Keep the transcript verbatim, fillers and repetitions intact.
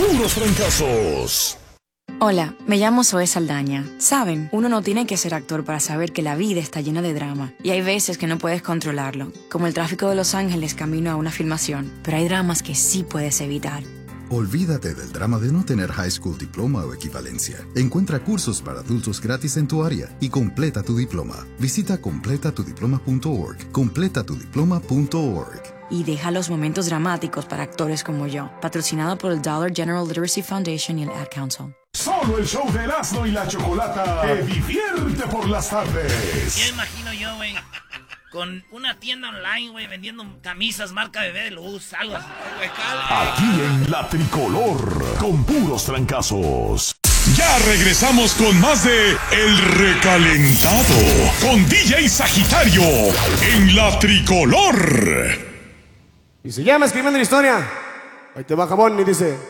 puros fracasos. Hola, me llamo Zoe Saldaña. Saben, uno no tiene que ser actor para saber que la vida está llena de drama. Y hay veces que no puedes controlarlo, como el tráfico de Los Ángeles camino a una filmación. Pero hay dramas que sí puedes evitar. Olvídate del drama de no tener high school diploma o equivalencia. Encuentra cursos para adultos gratis en tu área y completa tu diploma. Visita completa tu diploma punto org. completa tu diploma punto org. Y deja los momentos dramáticos para actores como yo. Patrocinado por el Dollar General Literacy Foundation y el Ad Council. Solo el show de Erasmo y la Chocolata te divierte por las tardes. Ya imagino yo, güey, con una tienda online, güey, vendiendo camisas marca Bebé de Luz, algo así. Aquí en La Tricolor, con puros trancazos. Ya regresamos con más de El Recalentado, con D J Sagitario, en La Tricolor. Y se llama Escribiendo la Historia. Ahí te va Jamón y dice...